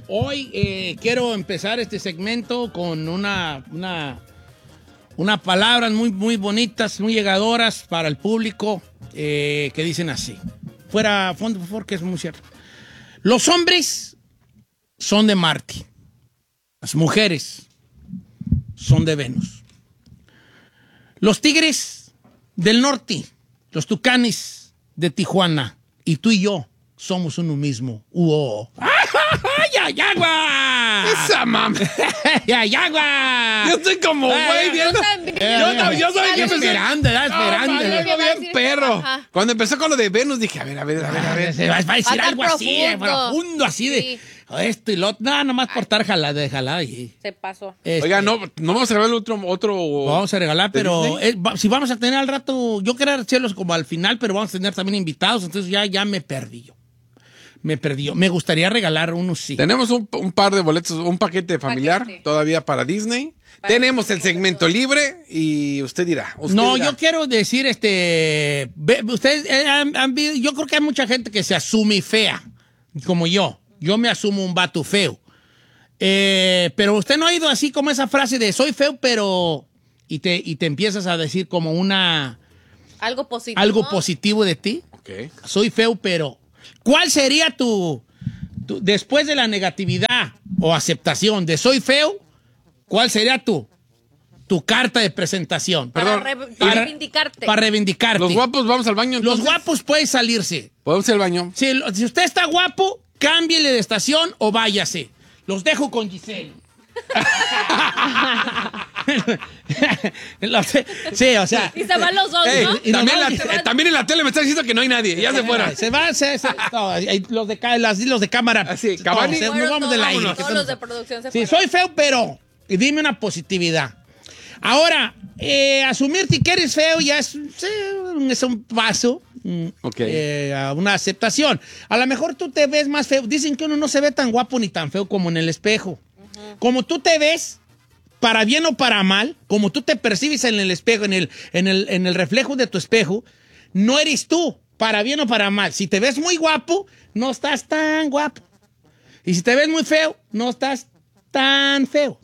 Hoy quiero empezar este segmento con una palabras muy, muy bonitas, muy llegadoras para el público que dicen así. Fuera fondo, por favor, que es muy cierto. Los hombres son de Marte. Las mujeres son de Venus. Los tigres del norte, los tucanes de Tijuana y tú y yo somos uno mismo. ¡Yayagua! ¡Esa mami! ¡Yayagua! Yo estoy como güey viendo. Yo soy que esperando. bien perro. Ajá. Cuando empezó con lo de Venus dije, a ver. Se va a decir Va a algo estar así, profundo, así de Sí. esto y lo otro. No, nomás por estar jalada. Y, Se pasó. Oiga, no vamos a grabar otro. Vamos a regalar, ¿de pero Disney? si vamos a tener al rato, yo quería hacerlos como al final, pero vamos a tener también invitados, entonces ya me perdí yo. Me gustaría regalar unos, sí. Tenemos un par de boletos, un paquete familiar Paquete. todavía para Disney. Tenemos el segmento libre y usted dirá. Yo quiero decir, ustedes yo creo que hay mucha gente que se asume fea, como yo. Yo me asumo un vato feo. Pero usted no ha oído así como esa frase de soy feo, pero... Y te empiezas a decir como Algo positivo. algo positivo de ti. Ok. Soy feo, pero... ¿Cuál sería tu después de la negatividad o aceptación de soy feo, cuál sería tu carta de presentación? Para Perdón. reivindicarte. Para reivindicarte. Los guapos vamos al baño. Los entonces? guapos pueden salirse. Podemos ir al baño. Si usted está guapo, cámbiele de estación o váyase. Los dejo con Giselle. Sí, o sea. Y se van los dos, Ey, ¿no? y también, nomás- también en la tele me está diciendo que no hay nadie. Ya se fueron. Se va, no, hay los de cámara. Así, Cavani. Todos, nos vamos del aire. Todos los de producción se Sí, fueron. soy feo, pero dime una positividad. Ahora, asumirte que eres feo ya es un paso Ok. a una aceptación. A lo mejor tú te ves más feo. Dicen que uno no se ve tan guapo ni tan feo como en el espejo. Como tú te ves, para bien o para mal, como tú te percibes en el espejo, en el reflejo de tu espejo, no eres tú, para bien o para mal. Si te ves muy guapo, no estás tan guapo. Y si te ves muy feo, no estás tan feo.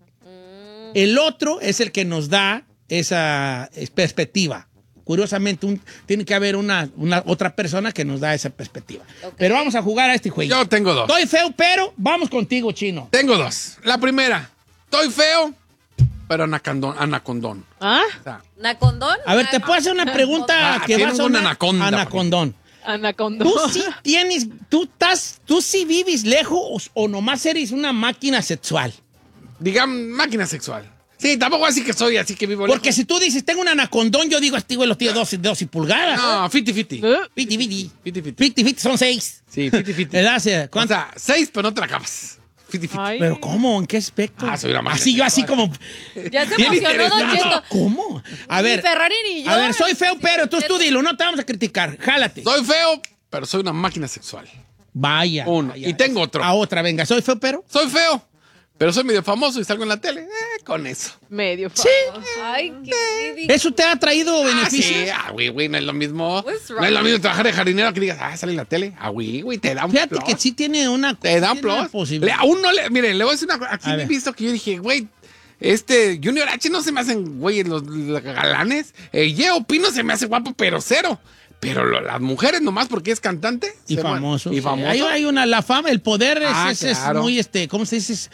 El otro es el que nos da esa perspectiva. Curiosamente, tiene que haber una otra persona que nos da esa perspectiva. Ok. Pero vamos a jugar a este juego. Yo tengo dos. Estoy feo, pero vamos contigo, Chino. Tengo dos. La primera, estoy feo, pero anacondón. ¿Ah? O sea, ¿Nacondón? A ver, te puedo hacer una pregunta que va a tienes sonar una anaconda, anacondón. Anaconda. Tú sí tienes, tú sí vives lejos o nomás eres una máquina sexual. digamos, máquina sexual. Sí, tampoco así que soy, así que vivo Porque lejos. si tú dices, tengo un anacondón, yo digo, este güey los tiene 12 pulgadas. No, 50-50. 50-50. 50-50. 50-50 son 6. Sí, 50-50. ¿Verdad? O ¿Cuánto? sea, 6, pero no te la acabas. 50-50. Ay. ¿Pero cómo? ¿En qué aspecto? Ah, soy una máquina Así yo, así sexual. como... Ya se Bien emocionó, Don interesante. Cheto. ¿Cómo? A Ni ver, Ferrari ni yo. a ver, soy feo, Sí, pero tú Cheto. dilo, no te vamos a criticar. Jálate. Soy feo, pero soy una máquina sexual. Vaya. Uno. vaya. Y tengo otro. A otra, venga. Soy feo, pero... Soy feo, pero soy medio famoso y salgo en la tele. Con eso. Medio Sí. famoso. Ay, qué ridículo. ¿Eso te ha traído Ah, beneficios? sí, güey, no es lo mismo. What's No es lo wrong? mismo trabajar de jardinero que digas, sale en la tele. güey, te da un Fíjate plus. que sí tiene una... Te da un tiene una plus. posibilidad. A uno mire, le voy a decir una cosa. Aquí A me he ver. visto que yo dije, güey, Junior H no se me hacen, güey, los galanes. Yeo Pino se me hace guapo, pero cero. Pero las mujeres nomás porque es cantante. Y se mueren. famoso. Y sí. famoso. Hay la fama, el poder es Claro. muy, ¿cómo se dice?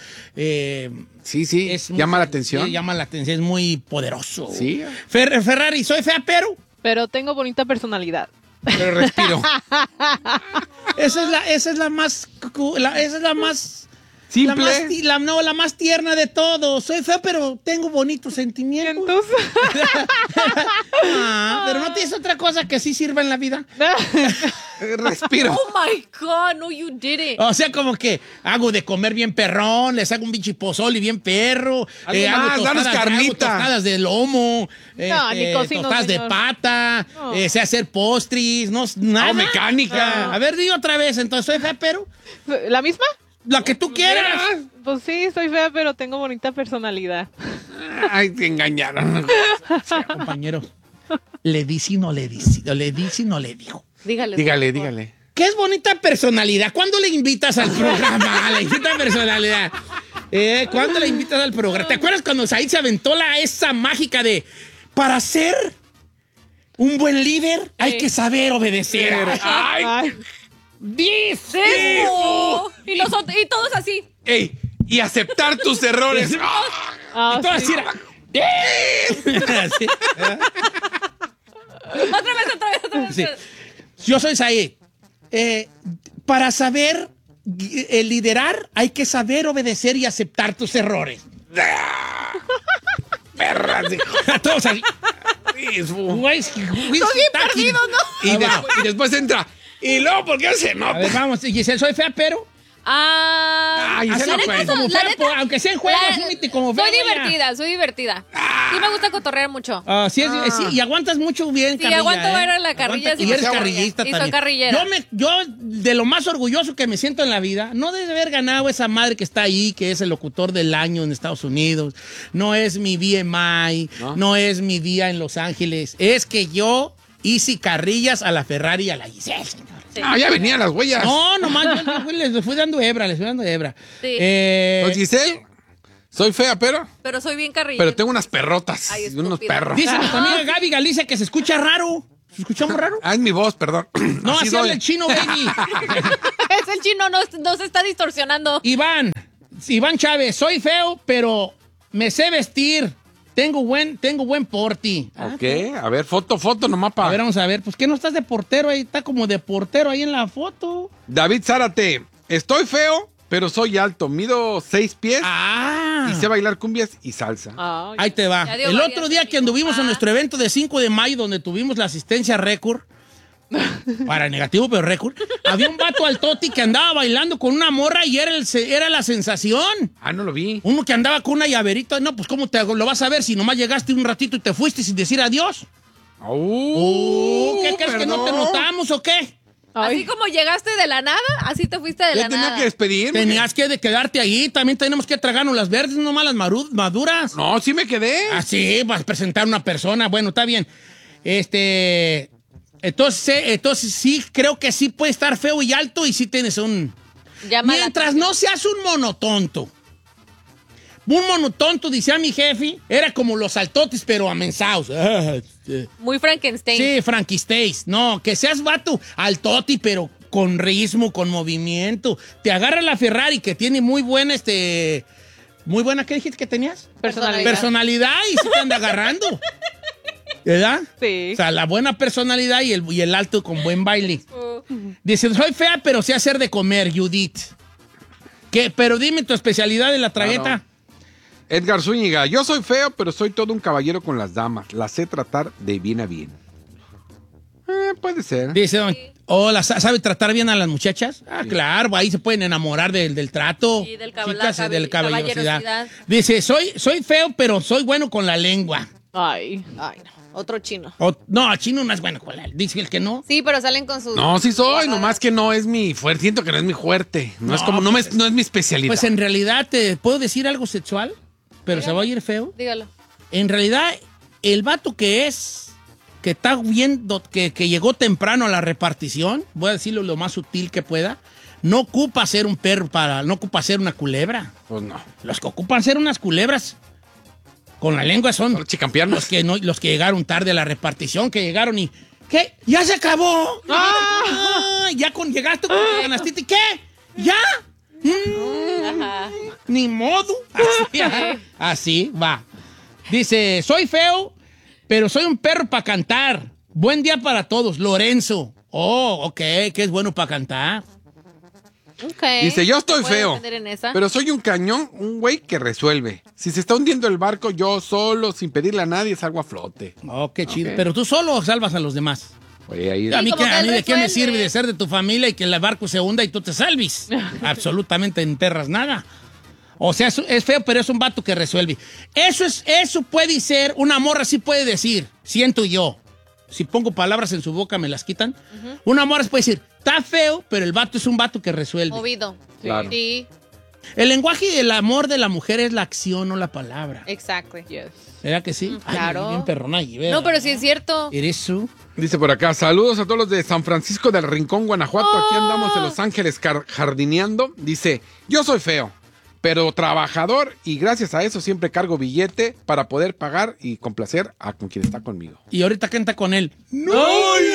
Sí, Es muy- llama la atención. sí, llama la atención, es muy poderoso. Sí. Ferrari, soy fea, pero... Pero tengo bonita personalidad. Pero respiro. Esa es la más... esa es la más... Simple. La más tierna de todos. Soy feo, pero tengo bonitos sentimientos. Entonces, Pero no tienes otra cosa que sí sirva en la vida. Respiro. Oh my God, no, you didn't. O sea, como que hago de comer bien perrón, les hago un bichipozol y bien perro. Algo más, danos carnita. hago tostadas de lomo, No, ni cocino, tostadas de señor. pata, No. sé hacer postris, nada. Hago mecánica. A ver, di otra vez, entonces soy fea, pero ¿la misma? la que tú quieras. Pues sí, soy fea, pero tengo bonita personalidad. Ay, te engañaron. Compañero, le dice y no le dice, le dice y no le dijo. Dígale. Dígale. ¿Qué es bonita personalidad? ¿Cuándo le invitas al programa? La bonita personalidad. ¿Cuándo le invitas al programa? ¿Te acuerdas cuando Said se aventó esa mágica de para ser un buen líder hay que saber obedecer? Ay. ¡Dice! Y todos así. Ey, y aceptar tus errores. Ah, Y todo sí. así era. Sí. Otra vez. Sí. Yo soy Said. Para saber liderar hay que saber obedecer y aceptar tus errores. Perra, sí. Todos así. Güey, Estoy bien perdido, ¿no? Y después entra. Y luego, ¿por qué se A nota? ver, vamos, Giselle, soy fea, pero... Ay, Así Giselle, no pues. como la fea, neta, pues, aunque sea en juego, asúmete como fea. Soy güey. divertida. Sí me gusta cotorrear mucho. Sí, sí, y aguantas mucho bien, Sí, carrilla. aguanto ver la carrilla, sí, Y eres demasiado carrillista Y soy también. carrillera. Yo, de lo más orgulloso que me siento en la vida, no de haber ganado esa madre que está ahí, que es el locutor del año en Estados Unidos, no es mi BMI, no es mi día en Los Ángeles, es que yo hice carrillas a la Ferrari y a la Giselle, señor. Sí. Ya venían las huellas. No, nomás yo les fui dando hebra, Sí. Pues, Giselle, soy fea, Pero soy bien carrillera. pero tengo unas perrotas Ay, y unos estúpida. perros. Dice nuestra amiga Gaby Galicia que se escucha raro. ¿Se escuchamos raro? Es mi voz, perdón. No, así doy. habla el chino, baby. Es el chino, no se está distorsionando. Iván Chávez, soy feo, pero me sé vestir. Tengo buen porte. Ok, a ver, foto nomás A para... ver, vamos a ver. Pues, ¿qué no estás de portero ahí? Está como de portero ahí en la foto. David Zárate, estoy feo, pero soy alto. Mido 6 pies y sé bailar cumbias y salsa. Ay. Ahí te va. Ya dio El varias otro día de mi que anduvimos papá. en nuestro evento de 5 de mayo, donde tuvimos la asistencia récord, para negativo, pero récord, había un vato al toti que andaba bailando con una morra y era la sensación. No lo vi. Uno que andaba con una llaverita. No, pues, ¿cómo lo vas a ver si nomás llegaste un ratito y te fuiste sin decir adiós? ¿Qué crees que no te perdón. notamos o qué? Ay. Así como llegaste de la nada, así te fuiste de Ya la tenía nada. que despedirme. Tenías que quedarte ahí. También tenemos que tragarnos las verdes, nomás las maduras. No, sí me quedé. Así, vas a presentar a una persona. Bueno, está bien. Entonces sí, creo que sí puede estar feo y alto y sí tienes un... Llama la Mientras atención. no seas un monotonto. Un monotonto, decía mi jefe, era como los altotes, pero amensados. Muy Frankenstein. Sí, Frankistays. No, que seas vato altoti, pero con ritmo, con movimiento. Te agarra la Ferrari, que tiene muy buena, muy buena, ¿qué dijiste que tenías? Personalidad. Personalidad y se te anda agarrando. ¿Verdad? Sí. O sea, la buena personalidad y el alto con buen baile. Dice, soy fea, pero sé hacer de comer, Judith. ¿Qué? Pero dime tu especialidad de la tragueta. Claro. Edgar Zúñiga, yo soy feo, pero soy todo un caballero con las damas. Las sé tratar de bien a bien. Puede ser. Dice, ¿sabe tratar bien a las muchachas? Claro, ahí se pueden enamorar del trato. Sí, del Chicas, del caballerosidad. caballerosidad. Dice, soy feo, pero soy bueno con la lengua. Ay. Ay, no. Otro chino. No, chino no es bueno con la lengua. Dice el que no. Sí, pero salen con sus... No, sí soy, nomás que no es mi fuerte. Siento que no es mi fuerte. No, es como, no es mi especialidad. Pues en realidad, ¿te puedo decir algo sexual? Pero se va a oír feo. Dígalo. En realidad, el vato que está viendo, que llegó temprano a la repartición, voy a decirlo lo más sutil que pueda, no ocupa ser un perro no ocupa ser una culebra. Pues no. Los que ocupan ser unas culebras con la lengua son Por chicampearnos. los que llegaron tarde a la repartición, que llegaron y ¿qué? ¡Ya se acabó! Ya llegaste con la ganastita, ¿qué? ¿Ya? Ajá. Ni modo. Así va. Dice, soy feo, pero soy un perro para cantar. Buen día para todos, Lorenzo. Oh, ok, que es bueno para cantar. Ok. Dice, yo estoy ¿Puedo feo, entender en esa? pero soy un cañón, un güey que resuelve. Si se está hundiendo el barco, yo solo, sin pedirle a nadie, salgo a flote. Oh, qué chido. Ok. Pero tú solo salvas a los demás. Oye, ahí... A mí, como que a mí él de qué me resuelve. sirve de ser de tu familia y que el barco se hunda y tú te salves. Absolutamente en perras nada. O sea, es feo, pero es un vato que resuelve. Eso puede ser, una morra sí puede decir, siento yo. Si pongo palabras en su boca, me las quitan. Una morra puede decir, está feo, pero el vato es un vato que resuelve. Movido. Claro. Sí, El lenguaje del amor de la mujer es la acción, no la palabra. exactly. Yes. ¿Verdad que sí? Ay, claro. bien perrona allí, ¿verdad? No, pero sí es cierto. ¿Eres su? Dice por acá, saludos a todos los de San Francisco del Rincón, Guanajuato. Aquí andamos en Los Ángeles jardineando. Dice, yo soy feo, pero trabajador y gracias a eso siempre cargo billete para poder pagar y complacer a con quien está conmigo. Y ahorita canta con él. ¡No!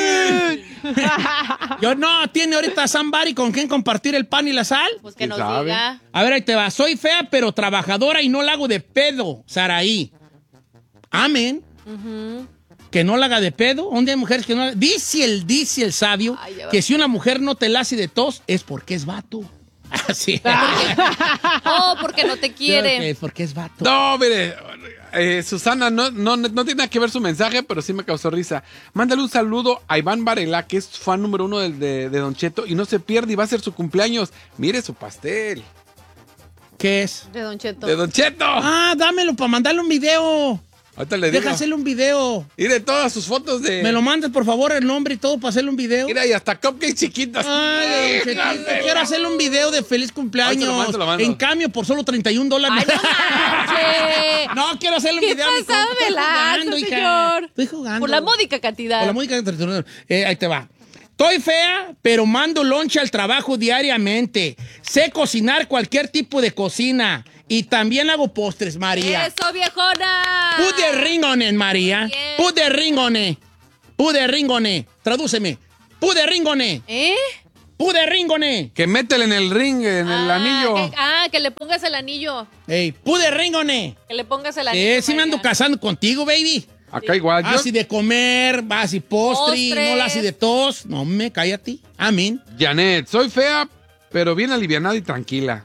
Yo no, tiene ahorita somebody con quien compartir el pan y la sal. Pues que ¿Quién nos sabe? diga. A ver, ahí te va. Soy fea, pero trabajadora y no la hago de pedo, Saraí. Amén. Que no la haga de pedo. ¿Dónde hay mujeres que no la... Dice el sabio Ay, ya va. que si una mujer no te la hace de tos es porque es vato. Así. Oh, porque no te quiere. Porque es vato. No, mire, Susana, no tiene nada que ver su mensaje, pero sí me causó risa. Mándale un saludo a Iván Varela, que es fan número 1 de Don Cheto, y no se pierde y va a ser su cumpleaños. Mire su pastel. ¿Qué es? De Don Cheto. ¡De Don Cheto! Ah, dámelo para mandarle un video. Ahorita le digo. Deja hacerle un video. Mire todas sus fotos de... Me lo mandas, por favor, el nombre y todo para hacerle un video. Mira, y hasta cupcakes chiquitas. Ay, don Chetito, quiero hacerle un video de feliz cumpleaños. Ahorita lo mando. En cambio, por solo $31. Ay, no manches. No, quiero hacerle un ¿Qué video a mi pasado compa. de Estoy lanza, jugando, hija. señor? Estoy jugando. Por la módica cantidad. Por la módica cantidad. Ahí te va. Estoy fea, pero mando lonche al trabajo diariamente. Sé cocinar cualquier tipo de cocina. Y también hago postres, María. ¡Eso, viejona! Put the ring on it, María. Bien. Put the ring on it. Put the ring on it. Tradúceme. Put the ring on it. ¿Eh? Put the ring on it. Que métele en el ring, en el anillo. Que le pongas el anillo. Ey, put the ring on it. Que le pongas el anillo. Sí me ando María. casando contigo, baby. Acá igual. Yo, Así de comer, así postre, Postres. no la así de tos. No, me cállate. Amén. Janet, soy fea, pero bien alivianada y tranquila.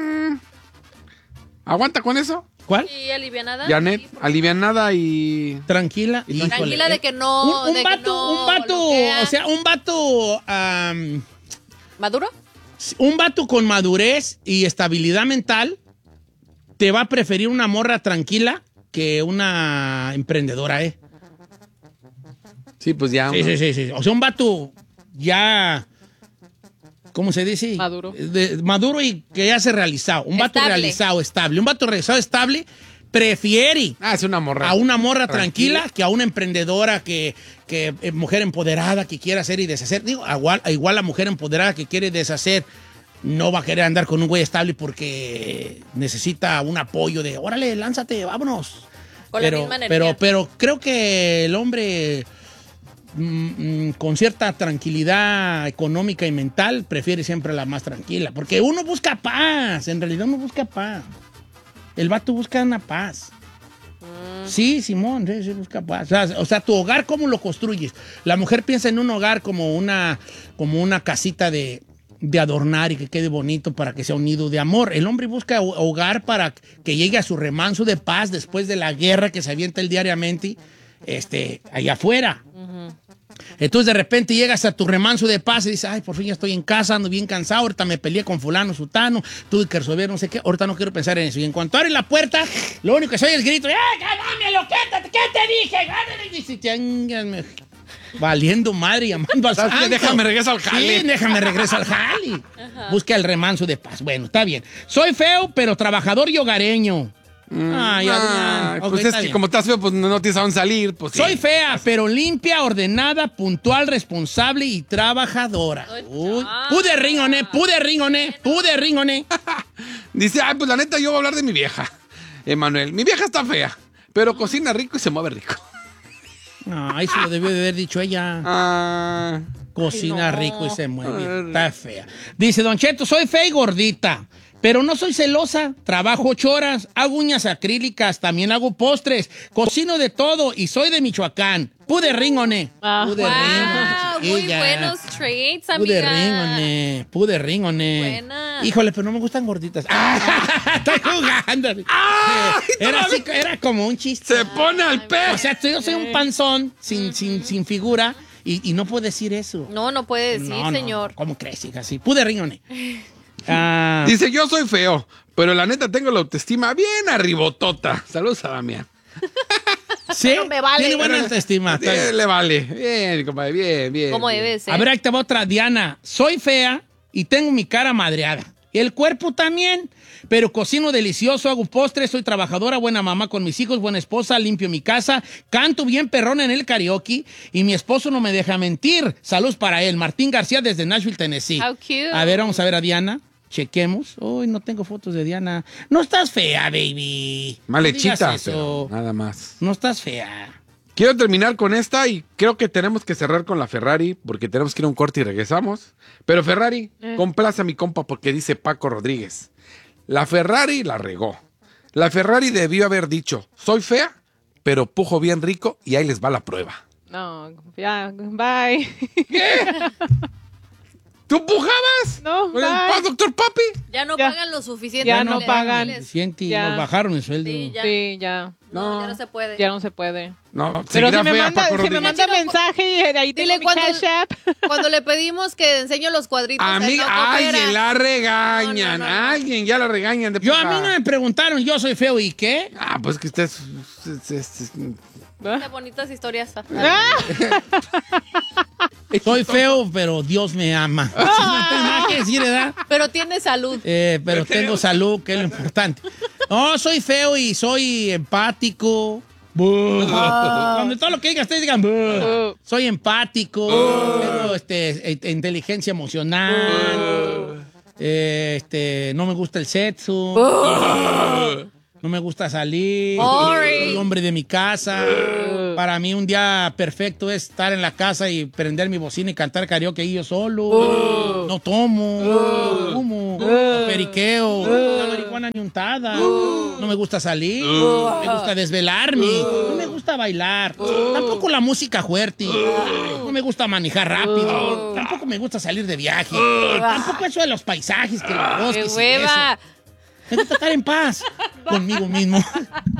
¿Aguanta con eso? ¿Cuál? Sí, alivianada. Janet, Sí, alivianada y... Tranquila. Híjole. Tranquila de que no. Un de que vato, no un vato, bloquea. o sea, un vato, ¿Maduro? un vato con madurez y estabilidad mental te va a preferir una morra tranquila que una emprendedora, ¿eh? Sí, pues ya. Sí. O sea, un vato ya, ¿cómo se dice? Maduro. Maduro y que ya se ha realizado. Un vato Estable. realizado, estable. Un vato realizado, estable, prefiere Ah, es una morra. a una morra tranquila que a una emprendedora que mujer empoderada que quiere hacer y deshacer. Digo, igual la mujer empoderada que quiere deshacer no va a querer andar con un güey estable porque necesita un apoyo de, órale, lánzate, vámonos. Con la misma energía. Pero creo que el hombre con cierta tranquilidad económica y mental prefiere siempre la más tranquila. Porque uno busca paz, en realidad uno busca paz. El vato busca una paz. Sí, Simón, sí, busca paz. O sea, tu hogar, ¿cómo lo construyes? La mujer piensa en un hogar como una casita de adornar y que quede bonito para que sea un nido de amor. El hombre busca hogar para que llegue a su remanso de paz después de la guerra que se avienta él diariamente allá afuera. Entonces de repente llegas a tu remanso de paz y dices, ay, por fin ya estoy en casa, ando bien cansado, ahorita me peleé con fulano, sutano, tuve que resolver no sé qué, ahorita no quiero pensar en eso. Y en cuanto abres la puerta, lo único que soy es el grito, ¡eh, dámelo! ¿Qué te dije? Y dice, "Chángame". Valiendo madre, llamando al ¿Sabes qué? santo. Déjame regreso al jale. Sí, déjame regreso al jale. Busca el remanso de paz. Bueno, está bien. Soy feo, pero trabajador y hogareño. Ay, Adrián. Ok, pues es está que bien. como estás feo, pues no tienes a dónde salir. Pues, Soy sí. fea, pero limpia, ordenada, puntual, responsable y trabajadora. Uy. Pude ringone. Dice, ay, pues la neta, yo voy a hablar de mi vieja. Emanuel, mi vieja está fea, pero cocina rico y se mueve rico. No, eso lo debió de haber dicho ella. Ah, Cocina Ay, no. rico y se mueve. Está fea. Dice, Don Cheto, soy fea y gordita, pero no soy celosa. Trabajo 8 horas, hago uñas acrílicas, también hago postres, cocino de todo y soy de Michoacán. Pude ringone. Ah. Pude Wow, ringone. muy chiquilla. buenos traits, Pude amiga. ringone. Buena. Híjole, pero no me gustan gorditas. ¡Ah! Estoy jugando. Era como un chiste. se pone al O pez. sea, yo soy un panzón sin figura y no puedo decir eso. No puede decir, No, señor. ¿Cómo crees, hija? Sí, pude ringone. Dice, yo soy feo, pero la neta tengo la autoestima bien arribotota. Saludos a Damián. Sí, No me vale. tiene buena autoestima. Está bien. Le vale. Bien, compadre, bien. Como bien. debe ser. A ver, ahí te va otra. Diana, soy fea y tengo mi cara madreada. El cuerpo también, pero cocino delicioso, hago postres, soy trabajadora, buena mamá con mis hijos, buena esposa, limpio mi casa, canto bien perrón en el karaoke y mi esposo no me deja mentir. Saludos para él, Martín García desde Nashville, Tennessee. How cute. A ver, vamos a ver a Diana. Chequemos. Uy, no tengo fotos de Diana. No estás fea, baby. Mal No hechita, digas pero eso. nada más. No estás fea. Quiero terminar con esta y creo que tenemos que cerrar con la Ferrari porque tenemos que ir a un corte y regresamos. Pero Ferrari, complace a mi compa porque dice Paco Rodríguez. La Ferrari la regó. La Ferrari debió haber dicho, soy fea, pero pujo bien rico y ahí les va la prueba. No, ya, bye. ¿Tú pujabas? No, ¿Con el bye. doctor Papi? Ya no Ya. pagan lo suficiente. Ya no Dile, pagan. diles. Siente, Ya. nos bajaron el sueldo. Sí, ya. Sí, ya. No, No. ya no se puede. Ya no se puede. No, Pero seguirá si me fea manda, Paco si me Rodríguez. manda Chino, mensaje y ahí tengo dile mi cuando- Cash App. Cuando le pedimos que enseñe los cuadritos. A mí, él no coopera. alguien la regañan. No, no, no. Alguien ya la regañan. De Yo a puja. mí no me preguntaron, yo soy feo y qué. Ah, pues que usted Qué bonitas historias. Soy feo, pero Dios me ama. No tengo nada que decir, ¿verdad? Pero tiene salud. Pero tengo salud, que es lo importante. No, soy feo y soy empático. Cuando todo lo que digan, ustedes digan, soy empático, tengo inteligencia emocional, no me gusta el sexo, no me gusta salir, Boring. soy hombre de mi casa. Para mí un día perfecto es estar en la casa y prender mi bocina y cantar karaoke ahí yo solo. No tomo, no fumo, no periqueo, no marihuana ni untada. No me gusta salir, no me gusta desvelarme, no me gusta bailar, tampoco la música fuerte, no me gusta manejar rápido, tampoco me gusta salir de viaje, tampoco eso de los paisajes, que los ¡Qué bosques y eso. hueva! Me gusta estar en paz conmigo mismo.